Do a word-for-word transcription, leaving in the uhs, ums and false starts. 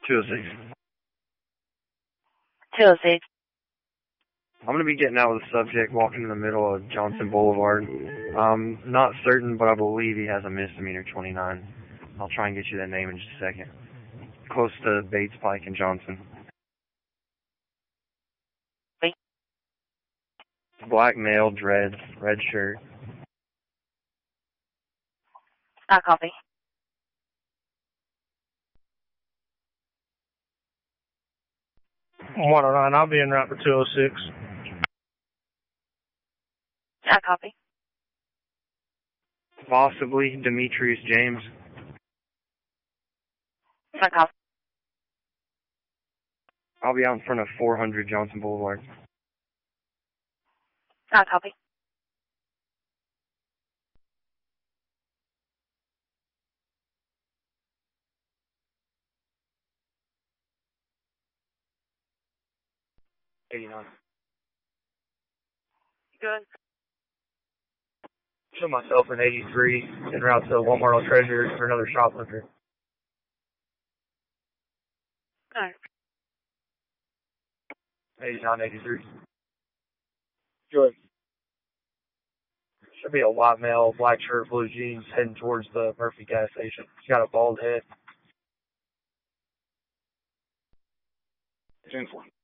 two oh six. two oh six. I'm going to be getting out with the subject walking in the middle of Johnson Boulevard. I'm not certain, but I believe he has a misdemeanor twenty-nine. I'll try and get you that name in just a second. Close to Bates Pike and Johnson. Wait. Black male, dreads, red shirt. I copy. one oh nine, I'll be en route for two oh six. I copy. Possibly Demetrius James. I copy. I'll be out in front of four hundred Johnson Boulevard. I copy. eighty-nine. Good. Show myself in eighty-three, en route to Walmart Treasure for another shoplifter. Alright. eighty-nine, eighty-three. Good. Should be a white male, black shirt, blue jeans, heading towards the Murphy gas station. He's got a bald head. ten four.